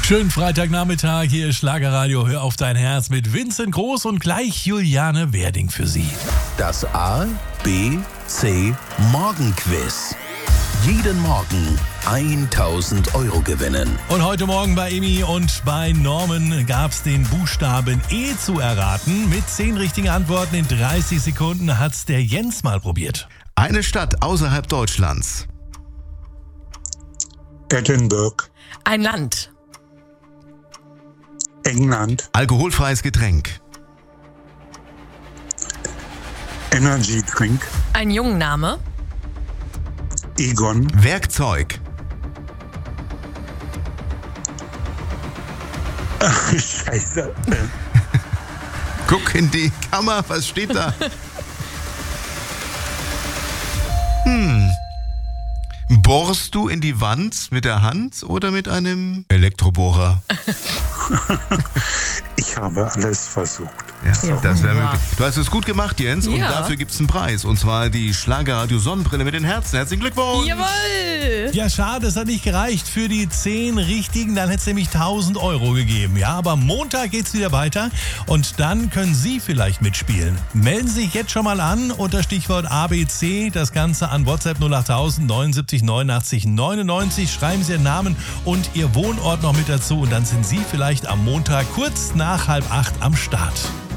Schönen Freitagnachmittag, hier ist Schlagerradio, hör auf dein Herz mit Vincent Groß und gleich Juliane Werding für Sie. Das A, B, C Morgenquiz. Jeden Morgen 1000 Euro gewinnen. Und heute Morgen bei Emi und bei Norman gab es den Buchstaben E zu erraten. Mit 10 richtigen Antworten in 30 Sekunden hat's der Jens mal probiert. Eine Stadt außerhalb Deutschlands. Edinburgh, Ein Land. England, Alkoholfreies Getränk. Energy Drink, Ein Jungenname. Egon, Werkzeug. Scheiße, Guck in die Kamera, was steht da? Bohrst du in die Wand mit der Hand oder mit einem Elektrobohrer? ich habe alles versucht. Ja, das wäre möglich. Du hast es gut gemacht, Jens, und Ja. dafür gibt es einen Preis. Und zwar die Schlagerradio Sonnenbrille mit den Herzen. Herzlichen Glückwunsch! Jawohl! Ja, schade, es hat nicht gereicht für die 10 richtigen, dann hätte es nämlich 1000 Euro gegeben. Ja, aber Montag geht's wieder weiter und dann können Sie vielleicht mitspielen. Melden Sie sich jetzt schon mal an unter Stichwort ABC, das Ganze an WhatsApp 08000 79 89 99. Schreiben Sie Ihren Namen und Ihr Wohnort noch mit dazu und dann sind Sie vielleicht am Montag kurz nach 7:30 am Start.